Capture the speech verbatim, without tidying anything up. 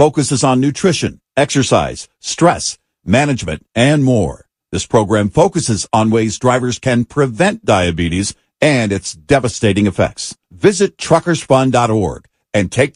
focuses on nutrition, exercise, stress, management, and more. This program focuses on ways drivers can prevent diabetes and its devastating effects. Visit truckers fund dot org and take